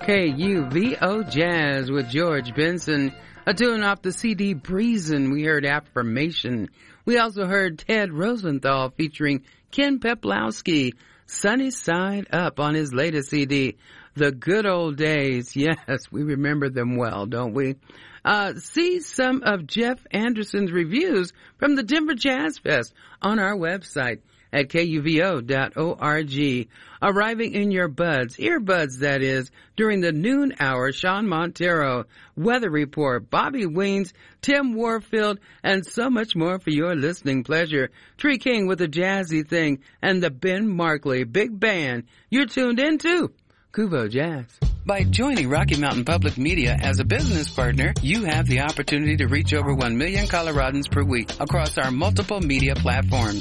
KUVO Jazz with George Benson. A tune off the CD Breezin'. We heard Affirmation. We also heard Ted Rosenthal featuring Ken Peplowski, Sunny Side Up on his latest CD, The Good Old Days. Yes, we remember them well, don't we? See some of Jeff Anderson's reviews from the Denver Jazz Fest on our website at KUVO.org. Arriving in your buds, earbuds that is, during the noon hour, Sean Montero, Weather Report, Bobby Weens, Tim Warfield, and so much more for your listening pleasure. Tree King with a jazzy thing, and the Ben Markley Big Band. You're tuned into KUVO Jazz. By joining Rocky Mountain Public Media as a business partner, you have the opportunity to reach over 1 million Coloradans per week across our multiple media platforms.